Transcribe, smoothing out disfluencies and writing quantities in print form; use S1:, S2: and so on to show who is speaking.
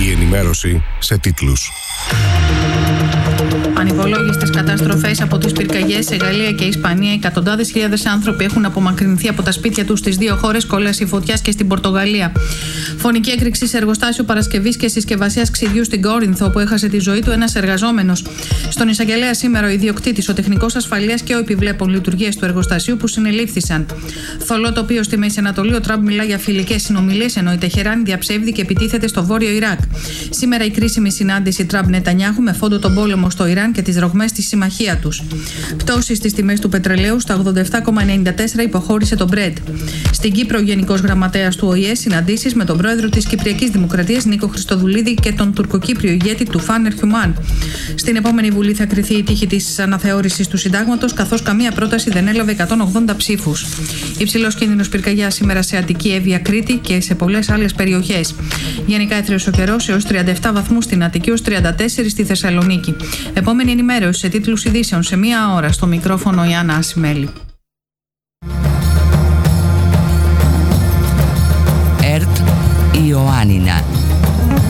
S1: Η ενημέρωση σε τίτλους.
S2: Ανυπολόγιστες καταστροφές από τις πυρκαγιές σε Γαλλία και Ισπανία. Εκατοντάδες χιλιάδες άνθρωποι έχουν απομακρυνθεί από τα σπίτια τους στις δύο χώρες. Κόλαση φωτιάς και στην Πορτογαλία. Φωνική έκρηξη σε εργοστάσιο παρασκευής και συσκευασίας ξυριού στην Κόρινθο, όπου έχασε τη ζωή του ένας εργαζόμενος. Στον εισαγγελέα σήμερα ο ιδιοκτήτης, ο τεχνικός ασφαλείας και ο επιβλέπων λειτουργίες του εργοστασίου που συνελήφθησαν. Θολό τοπίο στη Μέση Ανατολή. Ο Τραμπ μιλά για φιλικές συνομιλίες, ενώ η Τεχεράνη διαψεύδει και επιτίθεται στο βόρειο Ιράκ. Σήμερα η κρίσιμη συνάντηση Τραμπ-Νετανιάχου με φόντο τον πόλεμο στο Ιράν και τις ρογμές στη συμμαχία τους. Πτώση στις τιμές του πετρελαίου στα 87,94 υποχώρησε το Brent. Στην Κύπρο, ο Γενικός Γραμματέας του ΟΗΕ συναντήσεις με τον πρόεδρο της Κυπριακής Δημοκρατίας Νίκο Χριστοδουλίδη και τον τουρκοκύπριο ηγέτη του Φάνερ Χιουμάν. Στην επόμενη Βουλή θα κριθεί η τύχη της αναθεώρησης του Συντάγματος, καθώς καμία πρόταση δεν έλαβε 180 ψήφους. Υψηλός κίνδυνος πυρκαγιάς σήμερα σε Αττική, Εύβοια, Κρήτη και σε πολλές άλλες περιοχές. Γενικά έθριος ο καιρός έως 37 βαθμούς στην Αττική, έως 34 στη Θεσσαλονίκη. Επόμενη ενημέρωση σε τίτλους ειδήσεων σε μία ώρα. Στο μικρόφωνο η Άννα Ασημέλη.
S3: ΕΡΤ Ιωάννινα.